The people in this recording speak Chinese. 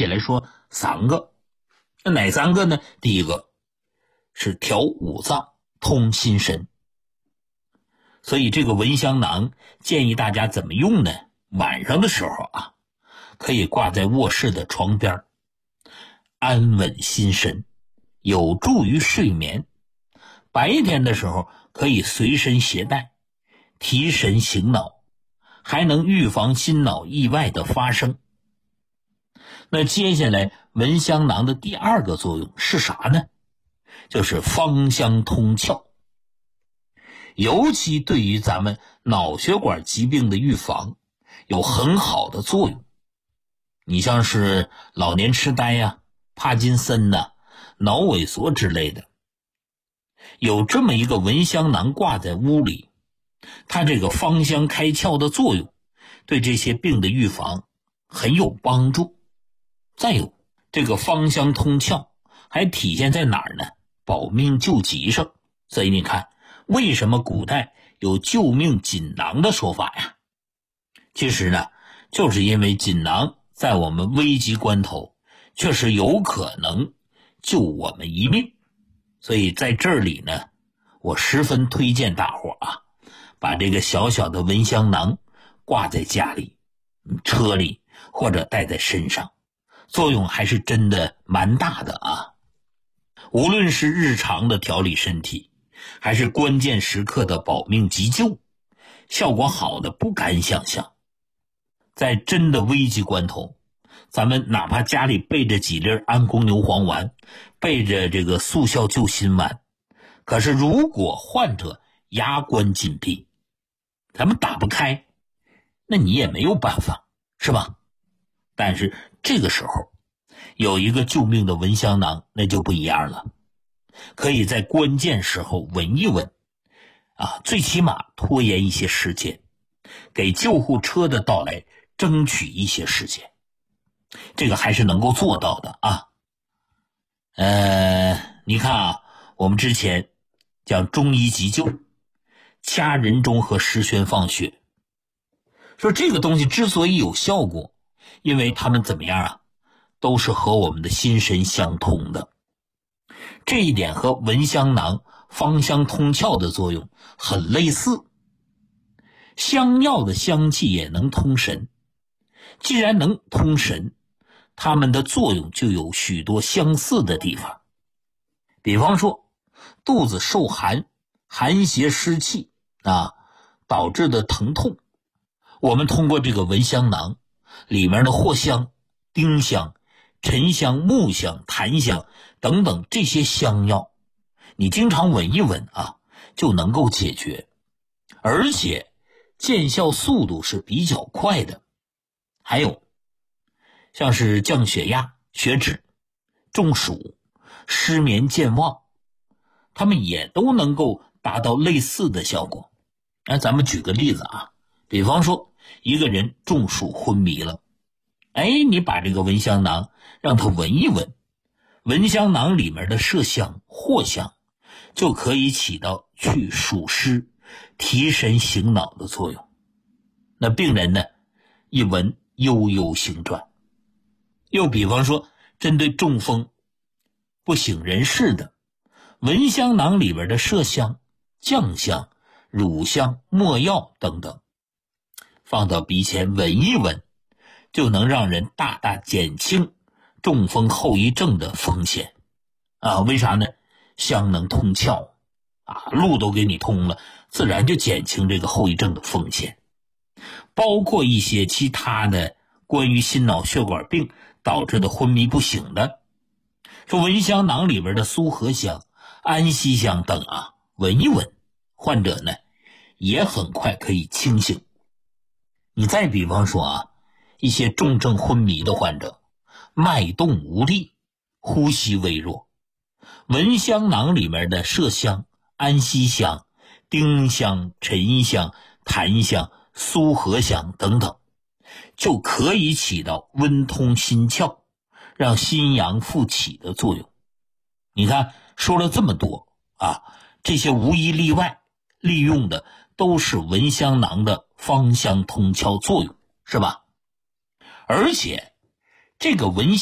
起来说3个。那哪3个呢？第一个是调五脏通心神，所以这个蚊香囊建议大家怎么用呢？晚上的时候啊，可以挂在卧室的床边，安稳心神，有助于睡眠。白天的时候可以随身携带，提神醒脑，还能预防心脑意外的发生。那接下来蚊香囊的第2个作用是啥呢？就是芳香通窍，尤其对于咱们脑血管疾病的预防有很好的作用。你像是老年痴呆呀、帕金森呐、脑萎缩之类的，有这么一个蚊香囊挂在屋里，它这个芳香开窍的作用对这些病的预防很有帮助。再有，这个芳香通窍还体现在哪儿呢？保命救急上。所以你看，为什么古代有救命锦囊的说法呀？其实呢，就是因为锦囊在我们危急关头确实有可能救我们一命。所以在这里呢，我十分推荐大伙啊，把这个小小的蚊香囊挂在家里、车里或者带在身上，作用还是真的蛮大的啊。无论是日常的调理身体，还是关键时刻的保命急救，效果好的不敢想象。在真的危急关头，咱们哪怕家里备着几粒安宫牛黄丸，备着这个速效救心丸，可是如果患者牙关紧闭，咱们打不开，那你也没有办法，是吧？但是这个时候有一个救命的蚊香囊，那就不一样了，可以在关键时候闻一闻啊，最起码拖延一些时间，给救护车的到来争取一些时间，这个还是能够做到的啊。你看啊，我们之前讲中医急救，掐人中和十宣放血，说这个东西之所以有效果，因为它们怎么样啊，都是和我们的心神相通的。这一点和蚊香囊芳香通窍的作用很类似。香药的香气也能通神，既然能通神，它们的作用就有许多相似的地方。比方说肚子受寒，寒邪湿气啊导致的疼痛，我们通过这个蚊香囊里面的藿香、丁香、沉香、木香、檀香等等这些香药，你经常闻一闻啊，就能够解决，而且见效速度是比较快的。还有像是降血压、血脂、中暑、失眠健忘，它们也都能够达到类似的效果。咱们举个例子啊，比方说一个人中暑昏迷了，你把这个蚊香囊让他闻一闻，蚊香囊里面的麝香、藿香就可以起到去暑湿、提神醒脑的作用。那病人呢，一闻悠悠醒转。又比方说针对中风不省人事的，蚊香囊里边的麝香、酱香、乳香、没药等等，放到鼻前闻一闻，就能让人大大减轻中风后遗症的风险啊。为啥呢？香能通窍啊，路都给你通了，自然就减轻这个后遗症的风险。包括一些其他的关于心脑血管病导致的昏迷不醒的，说蚊香囊里边的苏合香、安息香等啊，闻一闻，患者呢也很快可以清醒。你再比方说啊，一些重症昏迷的患者，脉动无力，呼吸微弱，蚊香囊里面的麝香、安息香、丁香、沉香、檀香、苏合香等等，就可以起到温通心窍，让心阳复起的作用。你看说了这么多啊，这些无一例外利用的都是蚊香囊的芳香通窍作用，是吧？而且这个蚊香